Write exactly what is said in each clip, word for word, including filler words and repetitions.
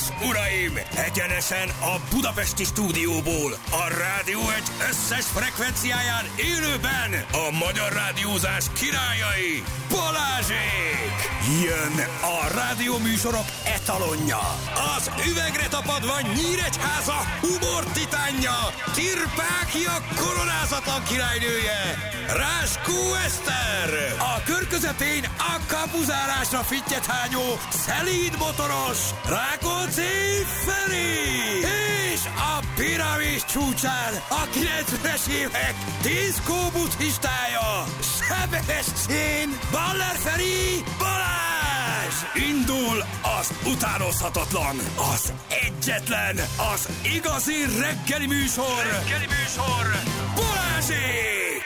és uraim, egyenesen a budapesti stúdióból, a Rádió egy összes frekvenciáján élőben a magyar rádiózás királyai, Balázsék! Jön a rádióműsorok etalonja, az üvegre tapadva Nyíregyháza humor titánja, Tirpákia koronázatlan királynője, Ráskó Eszter, a kör közepén a kapuzárásra fittyet hányó, szelíd motoros, Rákóczi Feri, és a piramis csúcsán a kilencvenes évek diszkó buddhistája, Sebestyén Baller Feri Balázs! Indul az utánozhatatlan, az egyetlen, az igazi reggeli műsor, reggeli műsor, Balázsék!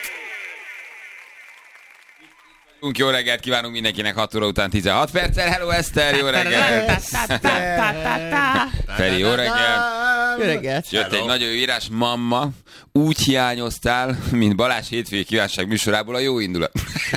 Jó reggelt kívánunk mindenkinek, hat óra után tizenhat perccel. Hello Eszter, jó reggelt! Feri, jó reggelt! Jó reggelt! Jött egy nagyon jó írás, mamma, úgy hiányoztál, mint Balázs hétfői kívánság műsorából a jó indulat.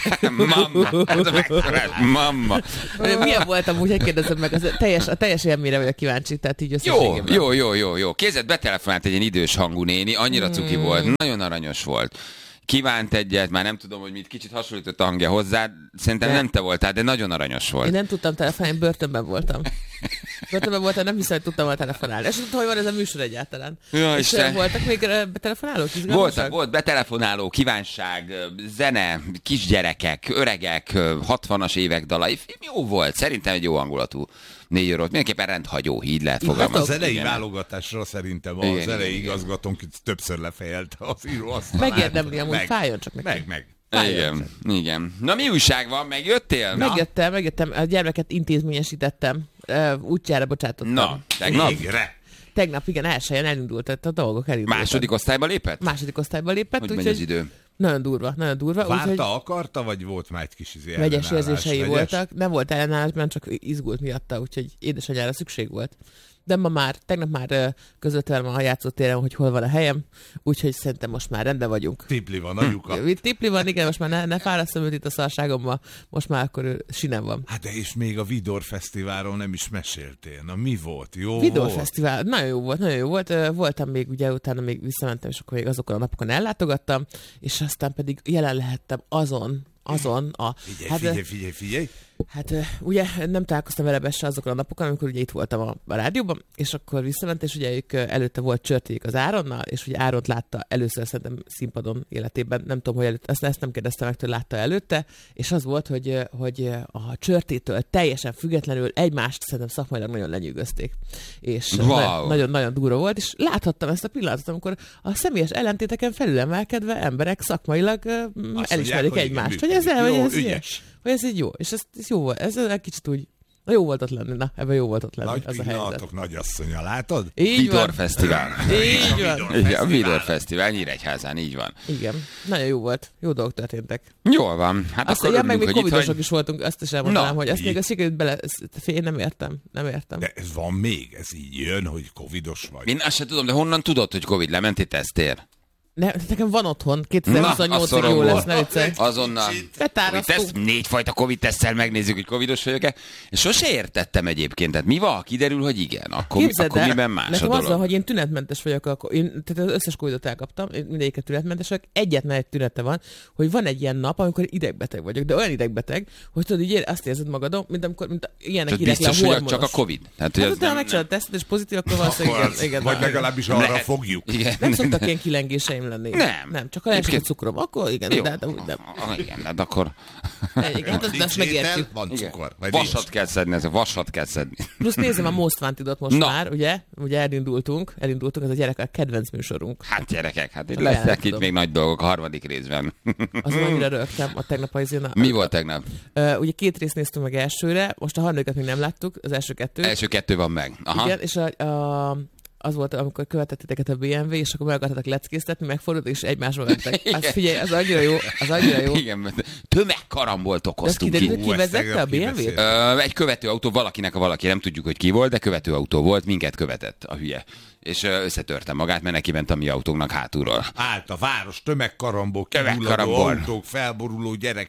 Mamma, ez a megszorás, mamma. Milyen voltam, úgy, hogy kérdezem meg, az teljes, a teljes élményre vagyok kíváncsi, tehát így jó, jó, jó, jó, jó. Kézed betelefonált egy ilyen idős hangú néni, annyira cuki hmm. volt, nagyon aranyos volt. Kívánt egyet, már nem tudom, hogy mit, kicsit hasonlított a hangja hozzá, szerintem de. nem te voltál, de nagyon aranyos volt. Én nem tudtam telefonálni, börtönben voltam. Börtönben voltam, nem hiszem, hogy tudtam volna telefonálni. És tudtam, hogy van ez a műsor egyáltalán. Ja, és te... voltak még betelefonálók? Voltak, volt betelefonáló, kívánság, zene, kisgyerekek, öregek, hatvanas évek dalai. Jó volt, szerintem egy jó hangulatú négy eurót. Mindenképpen rendhagyó, így lehet fogalmazni. Az elejé válogatásra szerintem az igen, elejé igen. igazgatónk többször lefejelte az íróasztalát. Megérdemli, amúgy meg, fájjon csak neki. Meg, meg. Igen, igen. Na mi újság van? Megjöttél? Megjöttem, megjöttem. A gyermeket intézményesítettem. Útjára bocsátottam. Na, tegnap? Végre. Tegnap, igen, elsőjén elindult, tehát a dolgok elindultak. Második osztályba lépett? Második osztályba lépett. Hogy megy az idő? Nagyon durva, nagyon durva. Várta, úgy, akarta, vagy volt már egy kis izé vegyes érzései vegyes? voltak. Nem volt ellenállás, mert csak izgult miatta, úgyhogy édesanyjára szükség volt. De ma már, tegnap már között velem a játszótéren, hogy hol van a helyem, úgyhogy szerintem most már rendben vagyunk. Tipli van a lyuka. Hm. Tipli van, igen, most már ne, ne fárasztom őt itt a szarságommal, most már akkor ő sinem van. Hát de és még a Vidor Fesztiválról nem is meséltél. Na mi volt? Jó Vidor volt? Fesztivál, nagyon jó volt, nagyon jó volt. Voltam még, ugye utána még visszamentem, és akkor még azokon a napokon ellátogattam, és aztán pedig jelen lehettem azon, azon a... Figyelj, hát, figyelj, figyelj, figyelj! Hát ugye nem találkoztam vele se azokon a napokon, amikor ugye itt voltam a, a rádióban, és akkor visszament, és ugye ők előtte volt csörtéjük az Áronnal, és ugye Áront látta először szerintem színpadon életében, nem tudom, hogy előtt, ezt, ezt nem kérdeztem meg, hogy látta előtte, és az volt, hogy, hogy a csörtétől teljesen függetlenül egymást szerintem szakmailag nagyon lenyűgözték. És wow. nagyon-nagyon durva volt, és láthattam ezt a pillanatot, amikor a személyes ellentéteken felülemelkedve emberek szakmailag azt elismerik mondják, egymást. Hogy ez, el, jó, ez ügyes. Hogy ez így jó, és ez, ez jó volt, ez egy kicsit úgy, na jó volt ott lenni, na, ebben jó volt ott lenni. Nagy ez a pillanatok, nagyasszonya, látod? Így Vidor van. Fesztivál. Így van. Igen, a Vidor Fesztivál, Nyíregyházán, így van. Igen, nagyon jó volt, jó dolgok történtek. Jól van, hát azt akkor ja, meg még hogy covidosok itt, hogy... is voltunk, azt is elmondanám, Na, hogy ezt így. még a sikerült bele, ezt, én nem értem, nem értem. De ez van még, ez így jön, hogy covidos vagy. Én azt sem tudom, de honnan tudod, hogy Covid lementél tesztél? Ne, nekem van otthon, kétezer-huszonnyolcig jó lesz, ne viccelj. Azonnal. Tesz, négy fajta Covid teszttel megnézzük, hogy covidos vagyok-e. És sose értettem egyébként, tehát mi van, kiderül, hogy igen, akkor, Képzeld akkor el, miben más nekem a dolog? azzal, hogy én tünetmentes vagyok, akkor én, tehát az összes covidot elkaptam, mindegyiket tünetmentes vagyok, egyetlen egy tünete van, hogy van egy ilyen nap, amikor idegbeteg vagyok, de olyan idegbeteg, hogy tudod, így azt érzed magadon, mint amikor mint ilyenek írják le a hormonos. Biztos, hogy csak a Covid. Tehát, hát utána megcsinálod a tesztet, és pozitív, akkor valószínűleg igen, igen. Vagy legalábbis arra fogjuk. Nem szoktak ilyen kilengéseim lenni. Nem. Nem, csak a leesik a cukrom, akkor igen, jó. de hát amúgy nem. Igen, de akkor... Igen, hát azt megértjük. Van cukor. Vasat kell szedni, ez a vasat kell szedni. Plusz nézem a Most Wanted-ot most Na. már, ugye? Ugye elindultunk, elindultunk, ez a gyerekek kedvenc műsorunk. Hát gyerekek, hát itt lesznek itt még nagy dolgok a harmadik részben. Azon annyira rögtem a tegnap az én... Mi volt tegnap? Uh, ugye két részt néztünk meg elsőre, most a harmadikat még nem láttuk, az első kettő. Első kettő van meg. Aha. Igen, és a, a az volt, amikor követettétek a bé em vé, és akkor meg akartatok leckéztetni, megfordult, és egymásba mentek. Azt figyelj, az annyira jó, az annyira jó. Igen, tömegkarambolt okoztunk ki. ki. Ki vezette a bé em vét? Ö, egy követőautó, valakinek a valaki, nem tudjuk, hogy ki volt, de követőautó volt, minket követett a hülye. És összetörte magát, mert neki ment a mi autónknak hátulról. Állt a város tömegkarambol, kivulladó autók, felboruló gyerekek.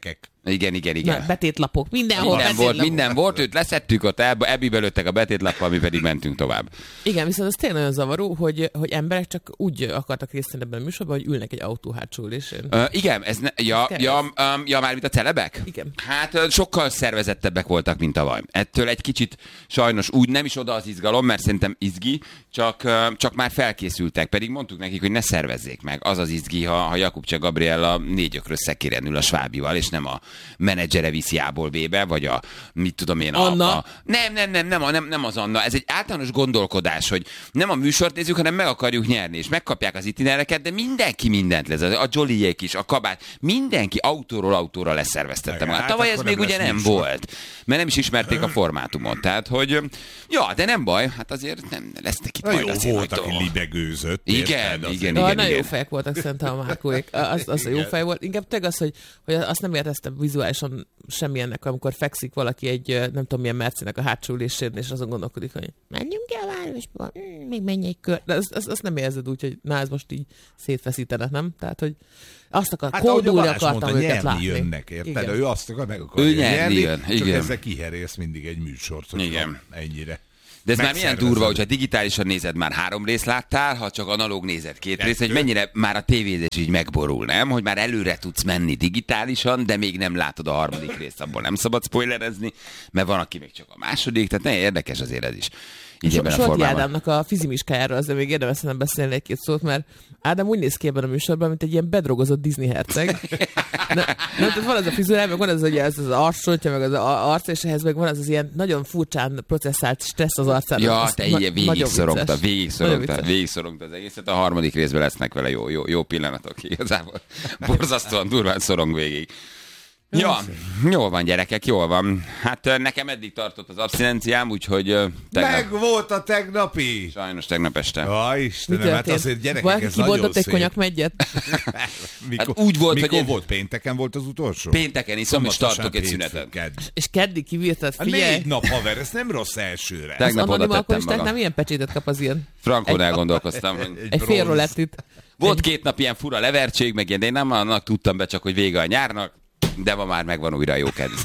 Igen, igen, igen. Na, betétlapok, mindenhol Minden volt, minden volt, őt leszettük, ott ebbibe lőttek a betétlappal, mi pedig mentünk tovább. Igen, viszont az tényleg nagyon zavaró, hogy, hogy emberek csak úgy akartak részt venni ebben a műsorban, hogy ülnek egy autó hátsó ülésén. Uh, igen, ez ne, ja, ja, um, ja, már mint a celebek? Igen. Hát uh, sokkal szervezettebbek voltak, mint tavaly. Ettől egy kicsit sajnos úgy nem is oda az izgalom, mert szerintem izgi, csak, uh, csak már felkészültek, pedig mondtuk nekik, hogy ne szervezzék meg. Az az izgi, ha, ha Jakubcsek Gabriella négy ökrös szekéren ül a Svábival, és nem a menedzsere viszi A-ból B-be, vagy a, mit tudom én, a... Anna? A, nem, nem, nem, nem, nem, nem az Anna. Ez egy általános gondolkodás, hogy nem a műsort nézzük, hanem meg akarjuk nyerni, és megkapják az itinereket, de mindenki mindent lesz. A Jollyék is, a kabát, mindenki autóról autóra leszerveztette magát. Hát Tavaly ez még ugye nem műsor. volt, mert nem is ismerték a formátumot. Tehát, hogy ja, de nem baj, hát azért nem lesznek itt Na majd jó, azért volt, majd aki libegőzött. Igen, érted? igen, Azért- igen. Ja, nagyon jó fejek voltak szerintem a Márkóék. Az, az a jó Igen. fej volt. Inkább tényleg az, hogy, hogy azt nem éreztem vizuálisan semmilyennek, amikor fekszik valaki egy nem tudom milyen Mercinek a hátsó ülésén, és azon gondolkodik, hogy menjünk el a városba, mm, még menj egy kör. De azt, azt, azt nem érzed úgy, hogy na, ez most így szétfeszítenek, nem? Tehát, hogy azt akar, Hát ahogy a kódulni Balázs akartam mondta, őket nyerni látni. jönnek, érted? Igen. Ő azt akar, meg akarja Ő nyerni nyerni, jön, csak igen. ezzel kiherélsz mindig egy műsort, hogy Igen. ennyire. De ez már milyen Megszervezed. durva, hogyha digitálisan nézed, már három részt láttál, ha csak analóg nézed két Kettő. részt, hogy mennyire már a tévézés így megborul, nem? Hogy már előre tudsz menni digitálisan, de még nem látod a harmadik részt, abból nem szabad spoilerezni, mert van, aki még csak a második, tehát ne, érdekes azért ez is. Így So, ebben a Solti formában. Ádámnak a fizimiskájáról azért még érdemes nem beszélni egy-két szót, mert Ádám úgy néz ki ebben a műsorban, mint egy ilyen bedrogozott Disney herceg. Na, na, tehát van az a frizurám, meg van az, hogy ez az arcsontja, meg az a- arc, és ehhez meg van az az ilyen nagyon furcsán processzált stressz az arcán. Ja, Az te na- így nagyon végig szorongta, vicces. végig Nagyon szorongta, vicces. végig szorongta az egészet. A harmadik részben lesznek vele jó, jó, jó pillanatok igazából. Borzasztóan durván szorong végig. Ja, jól van gyerekek, jól van. Hát ö, nekem eddig tartott az abszinenciám, úgyhogy ö, tegnap, Meg volt a tegnapi! sajnos tegnap este. Ja, Mi Istenem, hát történt? azért gyerekek, Valaki ez nagyon kibontott egy szép. konyak meggyet? Mikor, Hát úgy volt, mikor hogy én- volt? Pénteken volt az utolsó? Pénteken iszom, és Szombat, tartok egy vasárnap, szünetet. hétfő, kedd. És keddig kivírtad, A figyelj! négy nap, haver, ez nem rossz elsőre. Tegnap Az oda anonim tettem alkoholisták magam. nem ilyen pecsétet kap az ilyen. Frankon elgondolkoztam, hogy Egy fél bronz. rolettit. volt két nap ilyen fura levertség, meg ilyen, de én nem annak tudtam be, csak hogy vége a nyárnak, de ma már megvan újra a jó kedv.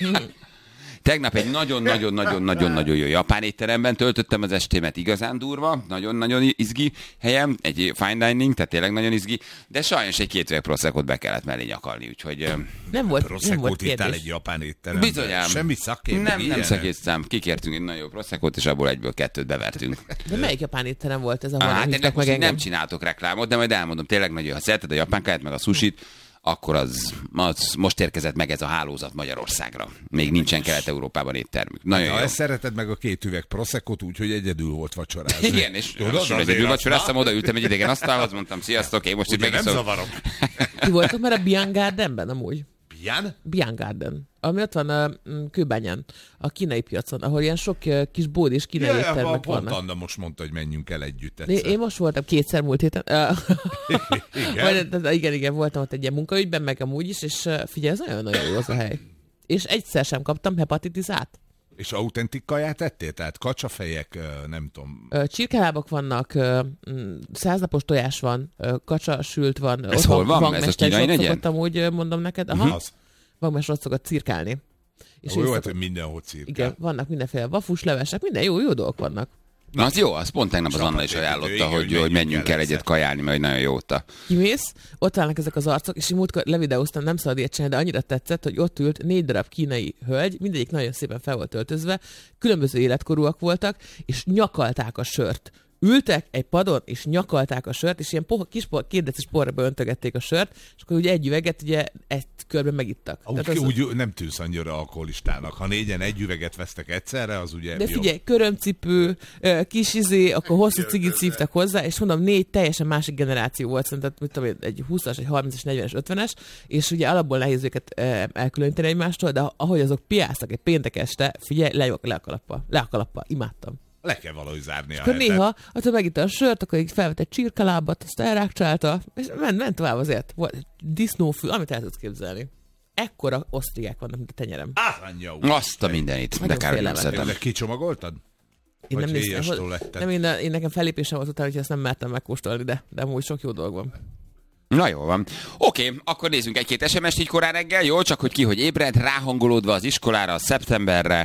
Tegnap egy nagyon-nagyon-nagyon-nagyon-nagyon jó japán étteremben töltöttem az estémet, igazán durva, nagyon-nagyon izgi helyem, egy fine dining, tehát tényleg nagyon izgi, de sajnos egy két üveg proseccot be kellett mellé nyakalni, úgyhogy ö, Nem volt, nem volt Proszekkót ittál kérdés. egy japán étteremben. bizonyám. Semmi szakkép. Nem, nem szakítszám, kikértünk egy nagyon jó proseccot, és abból egyből kettőt bevertünk. De melyik japán étterem volt ez, ahol Á, nem hát hívtak ennek meg most így engem? nem csináltok reklámot, de majd elmondom, tényleg nagyon, ha szereted a japán káját, meg a sushit, akkor az, az most érkezett meg ez a hálózat Magyarországra. Még nincsen Kelet-Európában éttermük. Nagyon Ha jó. ezt szereted meg a két üveg proszekkot, úgyhogy egyedül volt vacsorázni. Igen, és Tudod, tudod, azért egyedül azt- vacsoráztam, odaültem egy idegen asztalhoz, mondtam, sziasztok, én most itt Ugye nem megiszom. zavarok. Ti voltok már a Bian Gardenben amúgy? Bian? Bian Garden. Ami ott van a mm, Kőbányán, a kínai piacon, ahol ilyen sok uh, kis bód és kínai Ja, éttermek ja, pont vannak. Anna most mondta, hogy menjünk el együtt Én, egyszer. én most voltam kétszer múlt héten. Igen? Vagy, de, de, igen, igen, voltam ott egy ilyen munkaügyben, meg amúgy is, és uh, figyelj, ez nagyon-nagyon jó az a hely. És egyszer sem kaptam hepatitis-át. És autentik kaját ettél? Tehát kacsafejek, ö, nem tudom. Ö, Csirkelábak vannak, ö, mm, száznapos tojás van, ö, kacsa sült van. Ez hol van? Ez a Vangmester is kínai ott negyen? szokott amúgy, ö, mondom neked. Aha, Az. Vangmester ott szokott cirkálni. És Jó, ő hát, szokott- hogy mindenhol cirkál. igen, vannak mindenféle vafus levesek, minden jó, jó dolgok vannak. Na, az jó, az pont tegnap az Anna is Csapatépítő, ajánlotta, igen, hogy, hogy hogy menjünk el egyszer. egyet kajálni, mert nagyon jó ott a... Kimész, ott állnak ezek az arcok, és én múltkor levideóztam, nem szabad ilyet csinálni, de annyira tetszett, hogy ott ült négy darab kínai hölgy, mindegyik nagyon szépen fel volt öltözve, különböző életkorúak voltak, és nyakalták a sört. Ültek egy padon, és nyakalták a sört, és ilyen poha, kis por, két decis porra öntögették a sört, és akkor ugye egy üveget ugye egy körben megittak. Úgy, Tehát az- úgy nem tűnsz annyira alkoholistának. Ha négyen egy üveget vesztek egyszerre, az ugye De jobb. figyelj, körömcipő, ö, kis izé, akkor hosszú cigit szívtak hozzá, és mondom, négy teljesen másik generáció volt, szerintem mit tudom én, egy húszas, egy harmincas, negyvenes, ötvenes, és ugye alapból nehéz őket ö, elkülöníteni egymástól, de ahogy azok piáztak egy péntek este, figyelj, le, le a kalappal, le a kalappal, imádtam. Le kell valahogy zárni a Akkor hetet. néha, attól megitta a sört, akkor így felvett egy csirkalábat, azt elrákcsálta, és ment, ment tovább azért. Volt egy disznófül, amit el tudsz képzelni. Ekkora osztrigák vannak, mint a tenyerem. Ányja úgy. Azt a mindenit, de Nagyon kár, hogy nem félelmetes. szedem. De kicsomagoltad? Én Vagy nem néztem, héjastól hogy- letted? nem, én, én nekem fellépésem volt utána, hogy ezt nem mertem megkóstolni, de, de amúgy sok jó dolog van. Na jó van. Oké, akkor nézzünk egy-két es em est így korán reggel, jó? Csak hogy ki, hogy ébred, ráhangolódva az iskolára, a szeptemberre.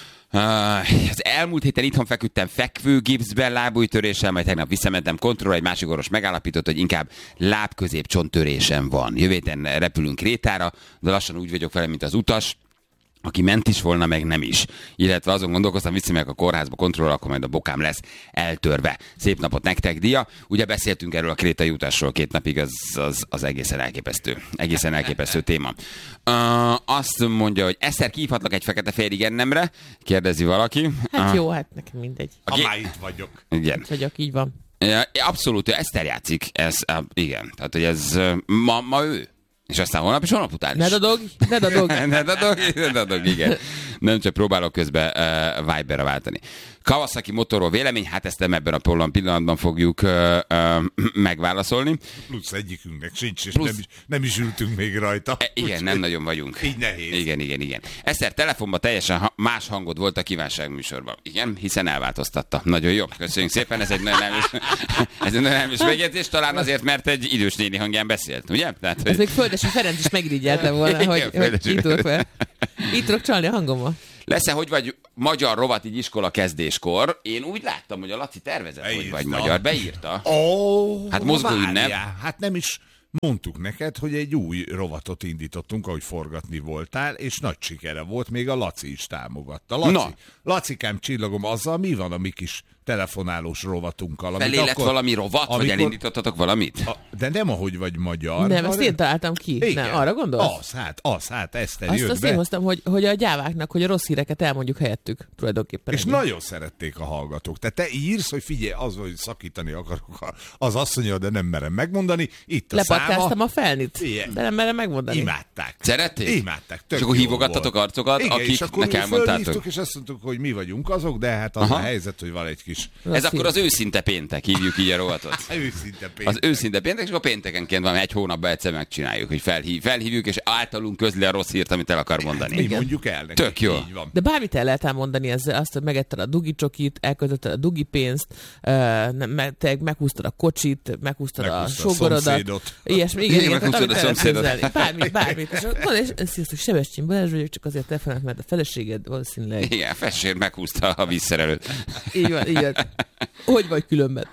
Uh, az elmúlt héten itthon feküdtem fekvőgipszben, lábújtöréssel, majd tegnap visszamentem kontrollra, egy másik orvos megállapított, hogy inkább lábközépcsonttörésem van. Jövő héten repülünk Krétára, de lassan úgy vagyok vele, mint az utas, aki ment is volna, meg nem is. Illetve azon gondolkoztam, viszem meg a kórházba kontrollra, akkor majd a bokám lesz eltörve. Szép napot nektek, Dia. Ugye beszéltünk erről a krétai utásról két napig, az, az, az egészen elképesztő. Egészen elképesztő téma. Uh, azt mondja, hogy Eszter, kihívhatlak egy fekete-fehér igennemre? Kérdezi valaki. Hát uh, jó, hát nekem mindegy. Ha már itt vagyok. Igen. Itt vagyok, így van. Uh, abszolút, Eszter játszik. Ez, uh, igen. Tehát, hogy ez uh, ma, ma ő. És aztán holnap és holnap után is. Ne dadog, ne dadog. ne dadog, ne dadog, igen. Nem csak próbálok közben uh, Viberre váltani. Kawasaki motorról vélemény, hát ezt nem ebben a pillanatban fogjuk uh, uh, megválaszolni. Plusz egyikünknek sincs, és Plusz... nem, is, nem is ültünk még rajta. E, igen, nem nagyon vagyunk. Így nehéz. Igen, igen, igen. Eszter, telefonban teljesen ha- más hangod volt a kívánságműsorban. Igen, hiszen elváltoztatta. Nagyon jó. Köszönjük szépen, ez egy nagyon elmés, ez egy nagyon elmés megjegyzés, talán azért, mert egy idős néni hangján beszélt, ugye? Tehát, hogy... Ez még Földesi Ferenc is megrigyelte volna, Igen, hogy, hogy itt tudok fel. Itt tudok csalni a hangommal. Lesz-e, hogy vagy magyar rovat így iskola kezdéskor? Én úgy láttam, hogy a Laci tervezett, Beírta. hogy vagy magyar. Beírta. Ó, Hát mozgó ünnep. Hát nem is mondtuk neked, hogy egy új rovatot indítottunk, ahogy forgatni voltál, és nagy sikere volt, még a Laci is támogatta. Laci, Na. Lacikám, csillagom, azzal mi van a mi kis telefonálós rovatunkkal? Felé lett akkor, valami rovat, amikor... vagy elindítottatok valamit? A, de nem ahogy vagy magyar. Nem, ezt én találtam ki. Igen. Nem, arra gondolsz? Az, hát, az, hát, Eszter Azt, jött azt be. én hoztam, hogy, hogy a gyáváknak, hogy a rossz híreket elmondjuk helyettük tulajdonképpen. És ennyi. nagyon szerették a hallgatók. Tehát te írsz, hogy figyelj, az, hogy szakítani akarok, az azt mondja, de nem merem megmondani. Itt a Lepatkáztam száma. a felnit, Igen. de nem merem megmondani. Imádták. Szerették? Imádták. Tök És akkor jó hívogattatok volt. arcokat, Igen, és akkor akiknek mi elmondtátok? fölhívtuk, és azt mondtuk, hogy mi vagyunk azok, de hát az Aha. a helyzet, hogy van egy kis Rossz Ez akkor hír. az őszinte péntek, hívjuk így a rovatot. őszinte péntek. Az őszinte péntek, és akkor péntekenként van egy hónapban egyszer megcsináljuk, hogy felhív, felhívjuk, és általunk közli a rossz hírt, amit el akar mondani. Mi Igen. mondjuk el nekik. Tök jó. Így van. De bármit el lehet elmondani ezzel, azt, hogy megetted a dugi csokit, elköltötted a dugi pénzt, uh, me- te meghúztad a kocsit, meghúztad a Meghúzta a sógorodat. szomszédot. Ilyesmi, igen, igen, tehát meghúztad amit a el lehet szomszédot. képzelni. Bármit, bármit. És mondod, és sziasztok, Sebestyén Balázs vagyok, csak azért telefonált, mert a feleséged valószínűleg. Igen, Fessér meghúzta a vízszerelőt. Így van, így van. Hogy vagy különben?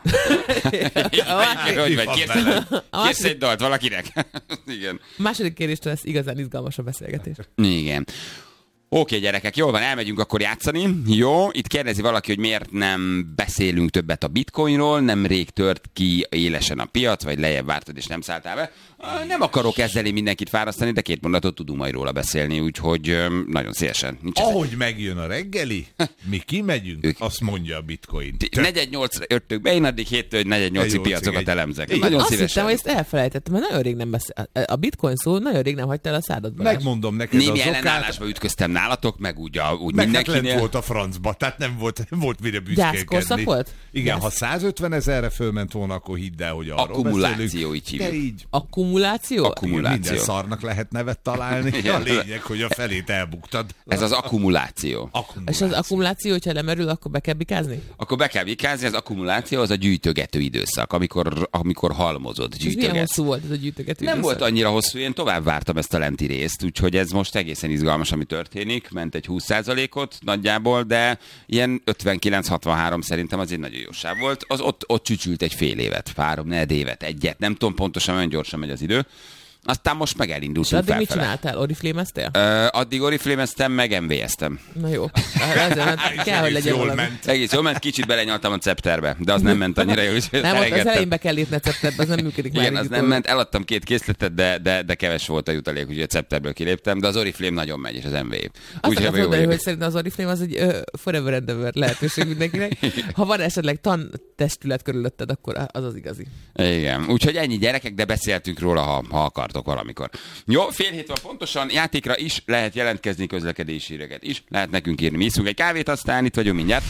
A második- Hogy vagy, van kérsz, benne. a kérsz egy második, dalt valakinek? Igen. második kéréstől lesz igazán izgalmas a beszélgetés. Igen. Oké, gyerekek, jól van, elmegyünk akkor játszani. Jó, itt kérdezi valaki, hogy miért nem beszélünk többet a bitcoinról, nem rég tört ki élesen a piac, vagy lejjebb vártad és nem szálltál be. Nem akarok ezzel én mindenkit fárasztani, de két mondatot tudunk majd róla beszélni, úgyhogy öm, nagyon szívesen. Nincs ez- Ahogy megjön a reggeli, mi kimegyünk, Ők- azt mondja a bitcoin. Tök- negyed nyolcra jöttök be, én addig héttől, hogy negyed nyolcig nyolcig piacokat egy- elemzek. Igen. Nagyon Azt szívesen. hittem, hogy ezt elfelejtettem, mert nagyon rég nem beszél. A bitcoin szó nagyon rég nem hagyta el a szádat. Balázs. Megmondom neked Némi az okát. ellenállásba ütköztem nálatok, meg úgy, a, úgy Meg hát lent mindenkinél. volt a francba, tehát nem volt, nem volt mire Gyászkorszak büszkélkedni. volt? Igen, Gyász. ha százötven ezerre fölment volna, akkor hidd el, hogy arról Akkumuláció, beszélünk. így De hívjuk. így. Akkumuláció? Akku- Igen, Akkumuláció. minden szarnak lehet nevet találni. Igen. A lényeg, hogy a felét elbuktad. Ez az akkumuláció. És az akkumuláció, hogyha lemerül, akkor be kell bikázni? Akkor be kell vikázni, az akkumuláció az a gyűjtögető időszak, amikor, amikor halmozod, És milyen gyűjtögetsz. hosszú volt ez a gyűjtögető Nem időszak? volt annyira hosszú, én tovább vártam ezt a lenti részt, úgyhogy ez most egészen izgalmas, ami történik. Ment egy húsz százalékot nagyjából, de ilyen ötvenkilenc hatvanhárom szerintem az egy nagyon jó sáv volt. Az ott, ott csücsült egy fél évet, három, negyed évet, egyet, nem tudom pontosan, olyan gyorsan megy az idő. Aztán most meg És elindultunk addig mit felfele. csináltál? Oriflémeztél? Ö, addig oriflémeztem, meg em vé eztem. Na jó. Azért, mert kell, hogy Egész legyen jól valami. ment. Egész jól ment, kicsit belenyaltam a cepterbe, de az nem ment annyira jó, úgyhogy Nem, ott az elengedtem. elején be kell lépni a cepterbe, az nem működik már. Igen, így az nem utólag. ment, eladtam két készletet, de, de, de keves volt a jutalék, úgyhogy a cepterből kiléptem, de az Oriflame nagyon megy, és az em vé. Azt Úgyhogy akartam jó mondani, vagyok. hogy szerintem az Oriflame az egy ö, forever and ever lehetőség mindenkinek. Ha van esetleg tantestület körülötted, akkor az az igazi. Igen, úgyhogy ennyi gyerekek, de beszéltünk róla, ha, ha akartok valamikor. Jó, fél hét van pontosan, játékra is lehet jelentkezni, közlekedési híreket is, lehet nekünk írni. Mi iszunk egy kávét, aztán itt vagyunk mindjárt.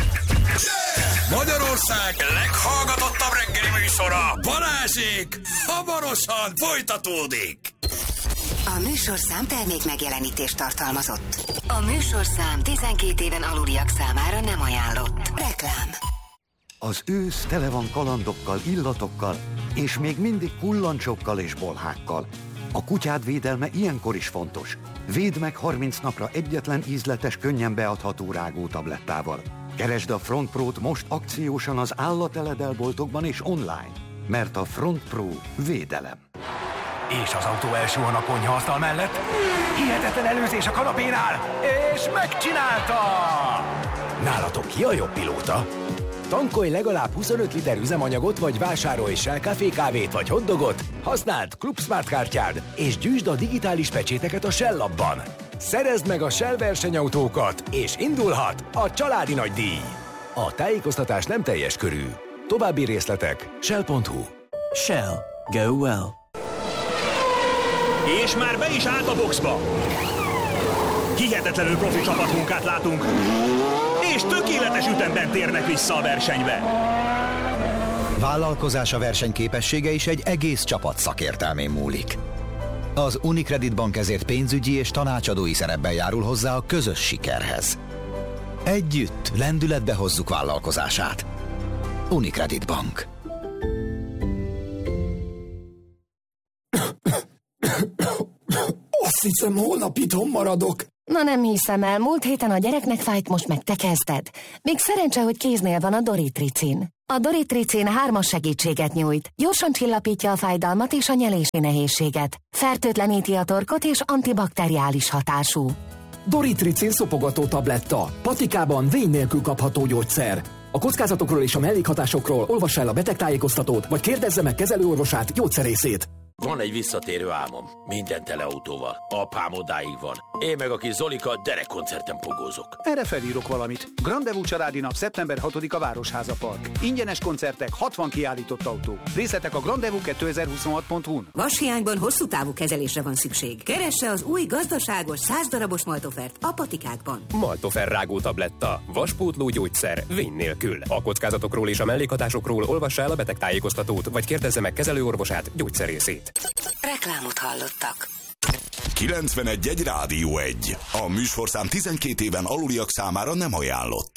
Magyarország leghallgatottabb reggeli műsora, Balázsék, hamarosan folytatódik. A műsorszám termék megjelenítést tartalmazott. A műsorszám tizenkét éven aluliak számára nem ajánlott. Reklám. Az ősz tele van kalandokkal, illatokkal, és még mindig kullancsokkal és bolhákkal. A kutyád védelme ilyenkor is fontos. Védd meg harminc napra egyetlen ízletes, könnyen beadható rágótablettával. Keresd a Front Pro-t most akciósan az állateledelboltokban és online, mert a Front Pro védelem. És az autó elsúhan a konyhaasztal mellett. Hihetetlen előzés a kanapénál, és megcsinálta! Nálatok ki a jobb pilóta? Tankolj legalább huszonöt liter üzemanyagot, vagy vásárolj Shell Café kávét vagy hotdogot, használd Club Smart kártyád, és gyűjtsd a digitális pecséteket a Shell appban. Szerezd meg a Shell versenyautókat, és indulhat a családi nagydíj. A tájékoztatás nem teljes körű. További részletek shell pont hu. Shell. Go well. És már be is állt a boxba. Hihetetlenül profi csapatmunkát látunk, és tökéletes ütemben térnek vissza a versenybe. Vállalkozása versenyképessége is egy egész csapat szakértelmén múlik. Az Unicredit Bank ezért pénzügyi és tanácsadói szerepben járul hozzá a közös sikerhez. Együtt lendületbe hozzuk vállalkozását. Unicredit Bank. Azt hiszem, holnap itthon maradok. Na nem hiszem el, múlt héten a gyereknek fájt, most meg te kezded. Még szerencse, hogy kéznél van a Doritricin. A Doritricin hármas segítséget nyújt. Gyorsan csillapítja a fájdalmat és a nyelési nehézséget. Fertőtleníti a torkot és antibakteriális hatású. Doritricin szopogató tabletta. Patikában vény nélkül kapható gyógyszer. A kockázatokról és a mellékhatásokról olvass el a betegtájékoztatót, vagy kérdezze meg kezelőorvosát, gyógyszerészét. Van egy visszatérő álmom. Minden tele autóval. Apám odáig van. Én meg a kis Zolika derekkoncerten pogózok. Erre felírok valamit. Grandevú családi nap szeptember hatodika Városháza Park. Ingyenes koncertek, hatvan kiállított autó. Részletek a grandevú kétezer-huszonhat pont hu-n. Vashiányban hosszú távú kezelésre van szükség. Keresse az új gazdaságos száz darabos Maltofert a Patikákban. Maltofer rágó tabletta. Vaspótló gyógyszer. Vény nélkül. A kockázatokról és a mellékhatásokról olvassa el a betegtájékoztatót, vagy kérdezze meg kezelőorvosát, gyógyszerészét. Reklámot hallottak. kilencvenegy egy Rádió egy. A műsorszám tizenkét éven aluliak számára nem ajánlott.